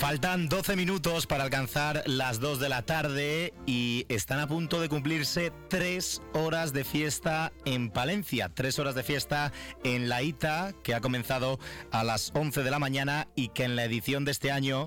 Faltan 12 minutos para alcanzar las 2 de la tarde y están a punto de cumplirse 3 horas de fiesta en Palencia. 3 horas de fiesta en la ITA, que ha comenzado a las 11 de la mañana y que en la edición de este año,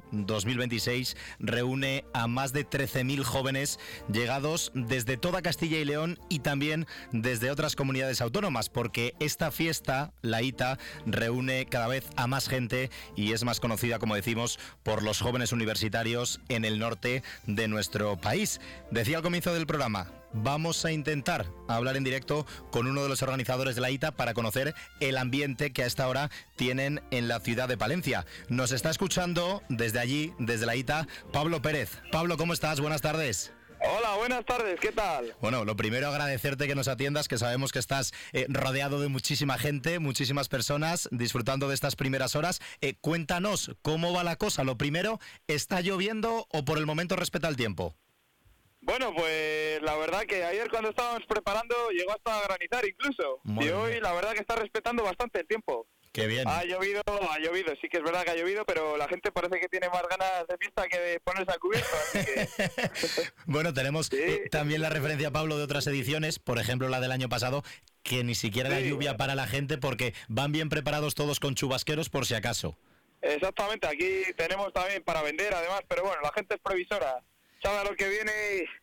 2026, reúne a más de 13.000 jóvenes llegados desde toda Castilla y León y también desde otras comunidades autónomas, porque esta fiesta, la ITA, reúne cada vez a más gente y es más conocida, como decimos, por los jóvenes universitarios en el norte de nuestro país. Decía al comienzo del programa, vamos a intentar hablar en directo con uno de los organizadores de la ITA para conocer el ambiente que a esta hora tienen en la ciudad de Palencia. Nos está escuchando desde allí, desde la ITA, Pablo Pérez. Pablo, ¿cómo estás? Buenas tardes. Hola, buenas tardes, ¿qué tal? Bueno, lo primero agradecerte que nos atiendas, que sabemos que estás rodeado de muchísima gente, muchísimas personas, disfrutando de estas primeras horas. Cuéntanos, ¿cómo va la cosa? Lo primero, ¿está lloviendo o por el momento respeta el tiempo? Bueno, pues la verdad que ayer cuando estábamos preparando llegó hasta a granizar incluso. Y hoy la verdad que está respetando bastante el tiempo. Qué bien. Ha llovido, sí que es verdad que ha llovido, pero la gente parece que tiene más ganas de fiesta que de ponerse al cubierto, así que... Bueno, tenemos también la referencia, Pablo, de otras ediciones, por ejemplo la del año pasado, que ni siquiera da lluvia para la gente porque van bien preparados todos con chubasqueros por si acaso. Exactamente, aquí tenemos también para vender además, pero bueno, la gente es previsora, sabe a lo que viene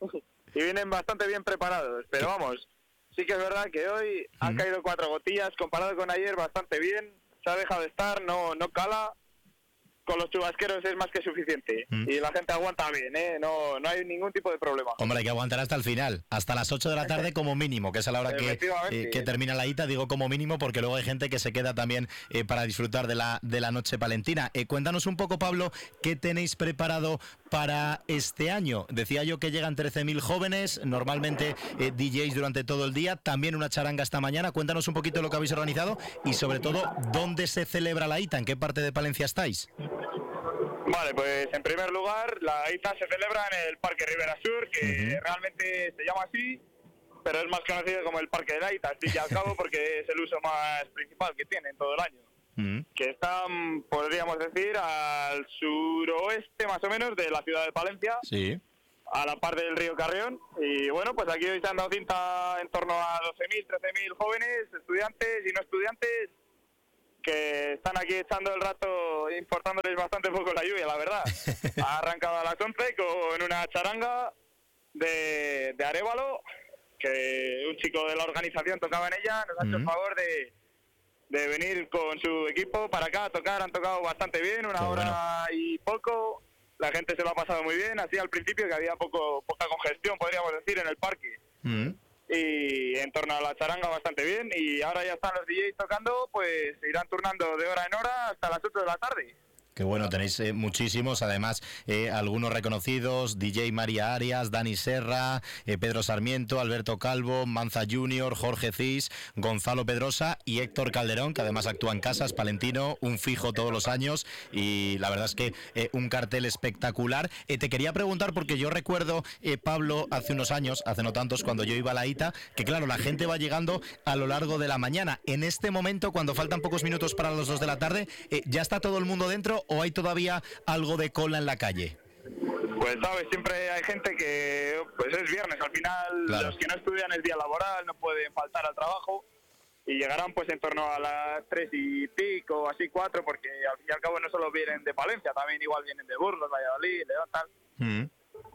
y vienen bastante bien preparados, pero vamos, sí que es verdad que hoy han caído 4 gotillas, comparado con ayer bastante bien. Se ha dejado de estar, no cala, con los chubasqueros es más que suficiente. Y la gente aguanta bien, no hay ningún tipo de problema. Hombre, hay que aguantar hasta el final, hasta las 8 de la tarde como mínimo, que es a la hora que termina la ITA, digo como mínimo, porque luego hay gente que se queda también para disfrutar de la noche palentina. Cuéntanos un poco, Pablo, ¿qué tenéis preparado para este año? Decía yo que llegan 13.000 jóvenes, normalmente DJs durante todo el día, también una charanga esta mañana. Cuéntanos un poquito lo que habéis organizado y sobre todo, ¿dónde se celebra la ITA? ¿En qué parte de Palencia estáis? Vale, pues en primer lugar, la ITA se celebra en el Parque Ribera Sur, que realmente se llama así, pero es más conocido como el Parque de la ITA, al fin y al cabo, porque es el uso más principal que tiene en todo el año. Que está, podríamos decir, al suroeste más o menos de la ciudad de Palencia, a la parte del río Carrión. Y bueno, pues aquí hoy se han dado cinta en torno a 12.000, 13.000 jóvenes, estudiantes y no estudiantes, que están aquí echando el rato, importándoles bastante poco la lluvia, la verdad. Ha arrancado a las 11 con una charanga de Arévalo, que un chico de la organización tocaba en ella, nos ha hecho el favor de venir con su equipo para acá a tocar. Han tocado bastante bien, una hora y poco. La gente se lo ha pasado muy bien, así al principio que había poca congestión, podríamos decir, en el parque. Y en torno a la charanga bastante bien, y ahora ya están los DJs tocando, pues se irán turnando de hora en hora hasta las 8 de la tarde. Qué bueno, tenéis muchísimos, además algunos reconocidos: DJ María Arias, Dani Serra, Pedro Sarmiento, Alberto Calvo, Manza Junior, Jorge Cis, Gonzalo Pedrosa y Héctor Calderón, que además actúa en Casas, palentino, un fijo todos los años, y la verdad es que un cartel espectacular. Te quería preguntar, porque yo recuerdo, Pablo, hace unos años, hace no tantos, cuando yo iba a la ITA, que claro, la gente va llegando a lo largo de la mañana. En este momento, cuando faltan pocos minutos para las 2 de la tarde, ¿ya está todo el mundo dentro o hay todavía algo de cola en la calle? Pues sabes, siempre hay gente que pues es viernes, al final los que no estudian es día laboral, no pueden faltar al trabajo y llegarán pues en torno a las 3 y pico, así 4, porque al fin y al cabo no solo vienen de Palencia, también igual vienen de Burgos, Valladolid, León, tal.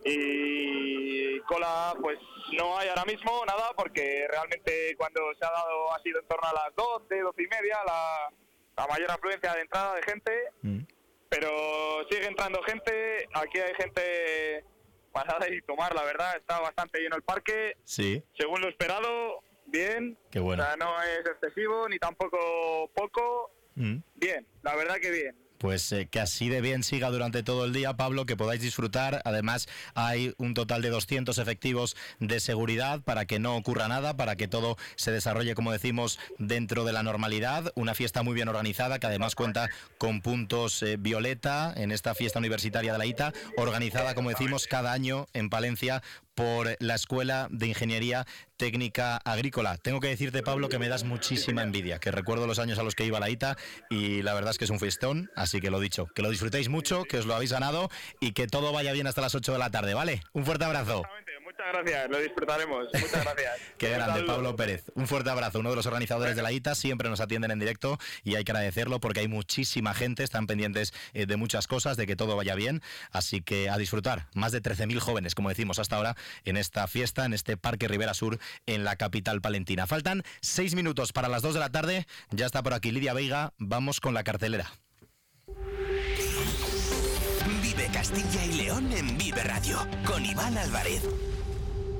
Y cola pues no hay ahora mismo nada, porque realmente cuando se ha dado ha sido en torno a las 12, 12 y media la mayor afluencia de entrada de gente. Pero sigue entrando gente, aquí hay gente para dar y tomar, la verdad, está bastante lleno el parque. Según lo esperado, bien. Qué bueno. O sea, no es excesivo ni tampoco poco. Bien, la verdad que bien. Pues que así de bien siga durante todo el día, Pablo, que podáis disfrutar. Además, hay un total de 200 efectivos de seguridad para que no ocurra nada, para que todo se desarrolle, como decimos, dentro de la normalidad. Una fiesta muy bien organizada, que además cuenta con puntos violeta en esta fiesta universitaria de la ITA, organizada, como decimos, cada año en Palencia por la Escuela de Ingeniería Técnica Agrícola. Tengo que decirte, Pablo, que me das muchísima envidia, que recuerdo los años a los que iba a la ITA y la verdad es que es un fiestón, así que lo dicho, que lo disfrutéis mucho, que os lo habéis ganado y que todo vaya bien hasta las 8 de la tarde, ¿vale? Un fuerte abrazo. Muchas gracias, lo disfrutaremos. Muchas gracias. Qué grande, Pablo Pérez. Un fuerte abrazo, uno de los organizadores de la ITA, siempre nos atienden en directo y hay que agradecerlo porque hay muchísima gente, están pendientes de muchas cosas, de que todo vaya bien, así que a disfrutar. Más de 13.000 jóvenes, como decimos hasta ahora, en esta fiesta, en este Parque Ribera Sur, en la capital palentina. Faltan 6 minutos para las 2 de la tarde, ya está por aquí Lidia Veiga, vamos con la cartelera. Vive Castilla y León en Vive Radio, con Iván Álvarez.